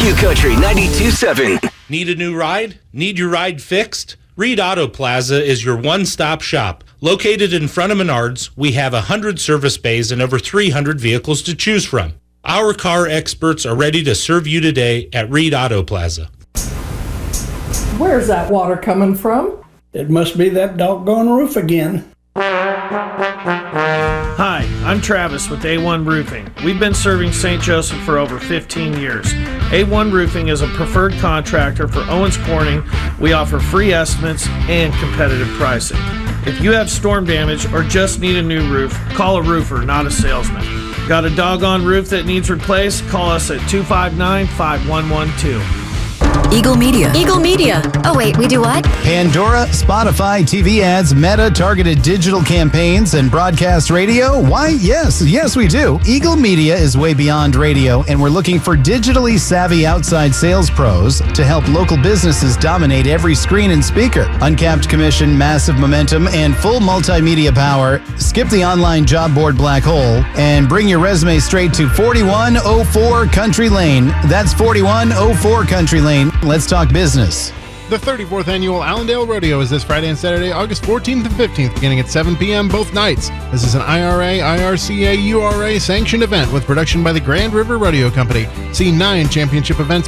Q Country 92.7. Need a new ride? Need your ride fixed? Reed Auto Plaza is your one-stop shop. Located in front of Menards, we have 100 service bays and over 300 vehicles to choose from. Our car experts are ready to serve you today at Reed Auto Plaza. Where's that water coming from? It must be that doggone roof again. Hi, I'm Travis with A1 Roofing. We've been serving St. Joseph for over 15 years. A1 Roofing is a preferred contractor for Owens Corning. We offer free estimates and competitive pricing. If you have storm damage or just need a new roof, call a roofer, not a salesman. Got a doggone roof that needs replaced? Call us at 259-5112. Eagle Media. Eagle Media. Oh, wait, we do what? Pandora, Spotify, TV ads, Meta, targeted digital campaigns, and broadcast radio? Why, yes, we do. Eagle Media is way beyond radio, and we're looking for digitally savvy outside sales pros to help local businesses dominate every screen and speaker. Uncapped commission, massive momentum, and full multimedia power. Skip the online job board black hole and bring your resume straight to 4104 Country Lane. That's 4104 Country Lane. Let's talk business. The 34th Annual Allendale Rodeo is this Friday and Saturday, August 14th and 15th, beginning at 7 p.m. both nights. This is an IRA, IRCA, URA sanctioned event with production by the Grand River Rodeo Company. See 9 championship events